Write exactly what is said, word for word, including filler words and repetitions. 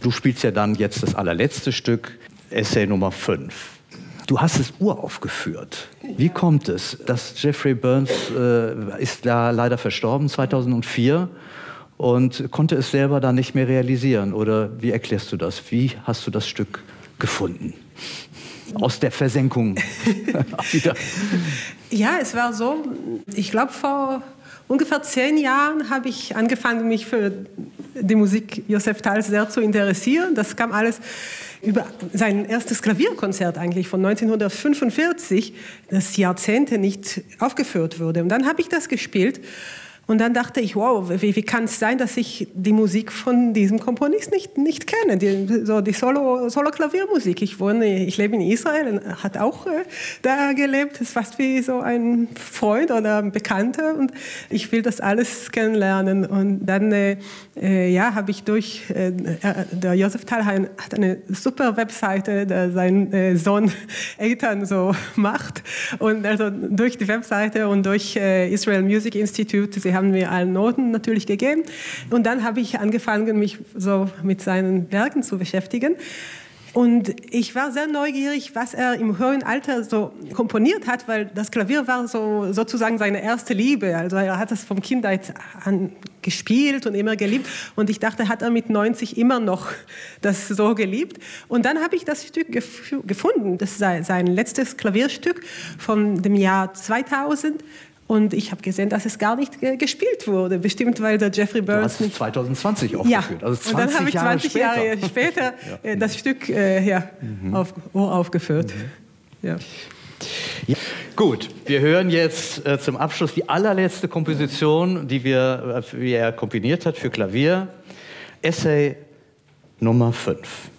Du spielst ja dann jetzt das allerletzte Stück, Essay Nummer fünf. Du hast es uraufgeführt. Wie kommt es, dass Jeffrey Burns äh, ist da leider verstorben zweitausendvier und konnte es selber dann nicht mehr realisieren? Oder wie erklärst du das? Wie hast du das Stück gefunden? Aus der Versenkung wieder. Ja, es war so, ich glaube, vor ungefähr zehn Jahren habe ich angefangen, mich für die Musik Josef Thals sehr zu interessieren. Das kam alles über sein erstes Klavierkonzert eigentlich von neunzehnhundertfünfundvierzig, das Jahrzehnte nicht aufgeführt wurde. Und dann habe ich das gespielt. Und dann dachte ich, wow, wie, wie kann es sein, dass ich die Musik von diesem Komponist nicht, nicht kenne, die, so die Solo, Solo-Klaviermusik. Ich wohne, ich lebe in Israel, hat auch äh, da gelebt, ist fast wie so ein Freund oder ein Bekannter und ich will das alles kennenlernen. Und dann äh, äh, ja, habe ich durch, äh, der Josef Thal hat eine super Webseite, der sein äh, Sohn Eitan so macht. Und also durch die Webseite und durch äh, Israel Music Institute, sie haben mir allen Noten natürlich gegeben. Und dann habe ich angefangen, mich so mit seinen Werken zu beschäftigen. Und ich war sehr neugierig, was er im hohen Alter so komponiert hat, weil das Klavier war so, sozusagen seine erste Liebe. Also er hat das vom Kindheit an gespielt und immer geliebt. Und ich dachte, hat er mit neunzig immer noch das so geliebt. Und dann habe ich das Stück gef- gefunden. Das sei sein letztes Klavierstück von dem Jahr zweitausend. Und ich habe gesehen, dass es gar nicht ge- gespielt wurde. Bestimmt, weil der Jeffrey Burns... Du hast es zweitausendzwanzig aufgeführt. Ja, Also zwanzig und dann habe ich zwanzig Jahre Jahre später, Jahre später ja. das Stück äh, ja, mhm. auf, aufgeführt. Mhm. Ja. Ja. Gut, wir hören jetzt äh, zum Abschluss die allerletzte Komposition, die, wir, äh, die er komponiert hat für Klavier. Essay Nummer fünf.